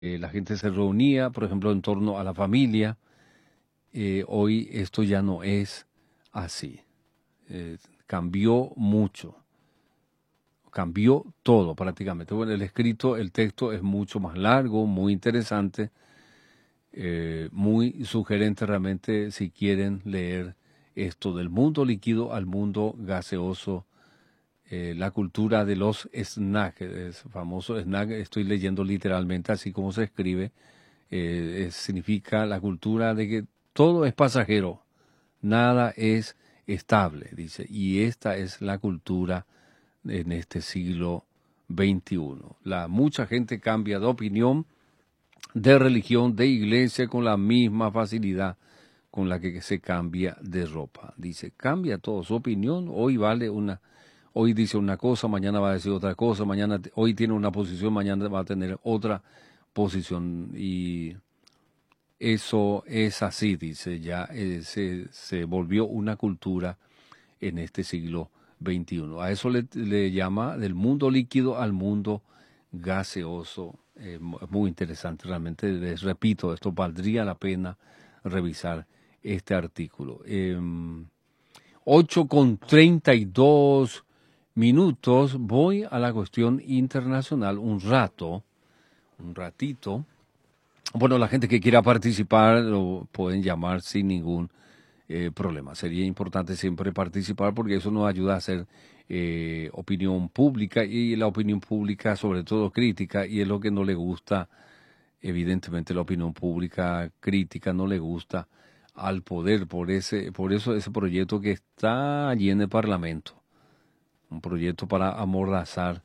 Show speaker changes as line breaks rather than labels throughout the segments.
La gente se reunía, por ejemplo, en torno a la familia. Hoy esto ya no es así. Cambió mucho. Cambió todo prácticamente. Bueno, el escrito, el texto es mucho más largo, muy interesante, muy sugerente realmente si quieren leer esto del mundo líquido al mundo gaseoso, la cultura de los snacks, el famoso snack, estoy leyendo literalmente así como se escribe, significa la cultura de que todo es pasajero, nada es estable, dice, y esta es la cultura en este siglo XXI. Mucha gente cambia de opinión, de religión, de iglesia con la misma facilidad con la que se cambia de ropa. Dice, cambia todo su opinión, hoy dice una cosa, mañana va a decir otra cosa, hoy tiene una posición, mañana va a tener otra posición. Y eso es así, dice, ya se volvió una cultura en este siglo XXI. A eso le llama del mundo líquido al mundo gaseoso. Muy interesante, realmente. Les repito, esto valdría la pena revisar este artículo. 8:32 voy a la cuestión internacional un ratito. Bueno, la gente que quiera participar lo pueden llamar sin ningún problema. Sería importante siempre participar porque eso nos ayuda a hacer opinión pública y la opinión pública sobre todo crítica y es lo que no le gusta, evidentemente la opinión pública crítica no le gusta al poder, por eso ese proyecto que está allí en el Parlamento, un proyecto para amordazar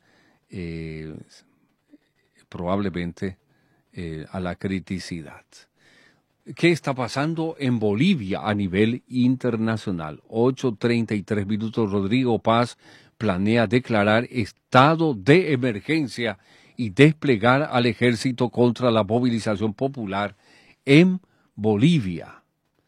probablemente a la criticidad. ¿Qué está pasando en Bolivia a nivel internacional? 8:33. Rodrigo Paz planea declarar estado de emergencia y desplegar al ejército contra la movilización popular en Bolivia.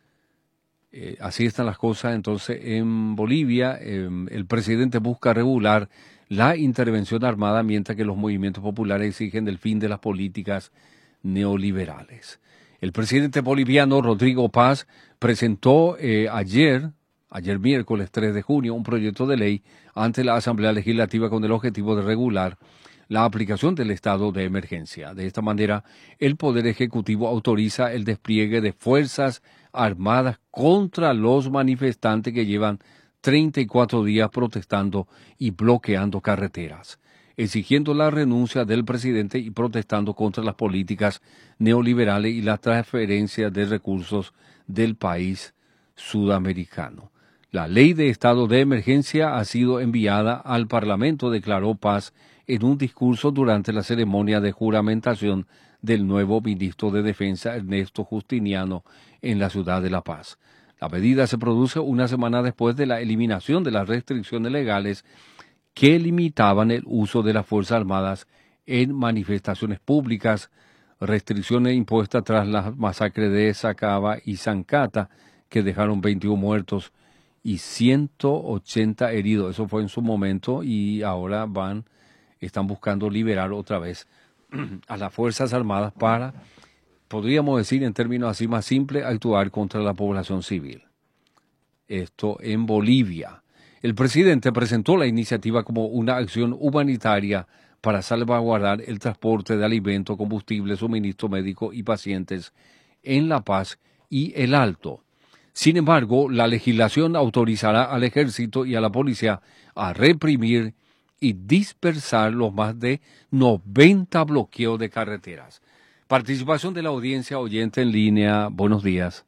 Así están las cosas. Entonces, en Bolivia, el presidente busca regular la intervención armada mientras que los movimientos populares exigen el fin de las políticas neoliberales. El presidente boliviano Rodrigo Paz presentó ayer miércoles 3 de junio, un proyecto de ley ante la Asamblea Legislativa con el objetivo de regular la aplicación del estado de emergencia. De esta manera, el Poder Ejecutivo autoriza el despliegue de fuerzas armadas contra los manifestantes que llevan 34 días protestando y bloqueando carreteras, exigiendo la renuncia del presidente y protestando contra las políticas neoliberales y la transferencia de recursos del país sudamericano. La ley de estado de emergencia ha sido enviada al Parlamento, declaró Paz en un discurso durante la ceremonia de juramentación del nuevo ministro de Defensa, Ernesto Justiniano, en la ciudad de La Paz. La medida se produce una semana después de la eliminación de las restricciones legales que limitaban el uso de las Fuerzas Armadas en manifestaciones públicas, restricciones impuestas tras las masacres de Sacaba y Zancata, que dejaron 21 muertos y 180 heridos. Eso fue en su momento y ahora están buscando liberar otra vez a las Fuerzas Armadas para, podríamos decir en términos así más simples, actuar contra la población civil. Esto en Bolivia. El presidente presentó la iniciativa como una acción humanitaria para salvaguardar el transporte de alimentos, combustible, suministro médico y pacientes en La Paz y El Alto. Sin embargo, la legislación autorizará al ejército y a la policía a reprimir y dispersar los más de 90 bloqueos de carreteras. Participación de la audiencia oyente en línea. Buenos días.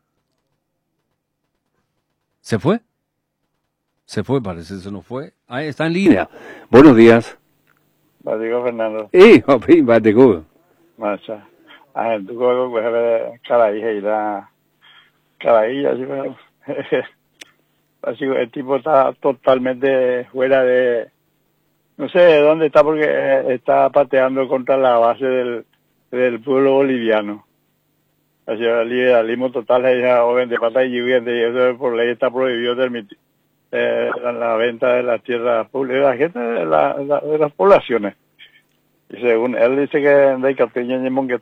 ¿Se fue? Se fue, parece que se nos fue. Ahí está en línea. Buenos días.
Digo Fernando.
Papi, Batego.
Marcha. Tu juego, pues, a ver, Caraíja, así, bueno. Así, el tipo está totalmente fuera de... No sé de dónde está porque está pateando contra la base del pueblo boliviano. Así, el liberalismo total, joven de pata y lluvia, y eso por ley está prohibido la venta de las tierras públicas de la gente de las poblaciones. Y según él dice que de Capiña y